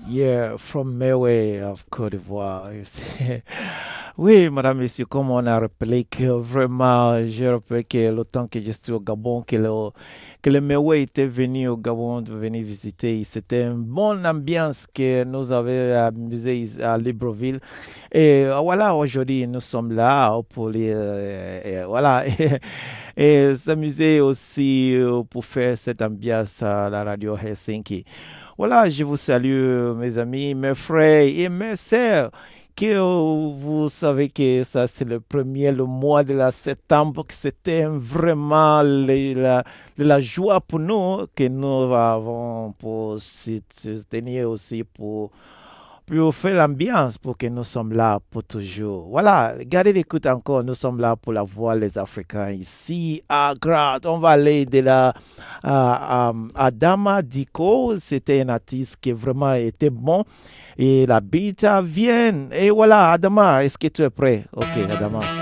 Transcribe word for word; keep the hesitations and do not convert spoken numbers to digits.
Yeah, from Mewe of Côte d'Ivoire. You see. Oui, madame, monsieur, comme on a rappelé que vraiment, je rappelle que le temps que je suis au Gabon, que le, que le Mewe était venu au Gabon, de venir visiter, c'était une bonne ambiance que nous avions amusé ici à Libreville. Et euh, voilà, aujourd'hui, nous sommes là pour les, euh, et voilà, et s'amuser aussi euh, pour faire cette ambiance à la radio Helsinki. Voilà, je vous salue, euh, mes amis, mes frères et mes sœurs. Que euh, vous savez que ça, c'est le premier, le mois de la septembre, que c'était vraiment le- la, de la joie pour nous, que nous avons pour se se tenir aussi pour pour faire l'ambiance, pour que nous sommes là pour toujours. Voilà, gardez l'écoute encore, nous sommes là pour la voix les Africains ici à Grad. On va aller de la à, à, à Dama Diko, c'était un artiste qui vraiment était bon. Et la beat à Vienne. Et voilà, Adama, est-ce que tu es prêt? Ok, Adama.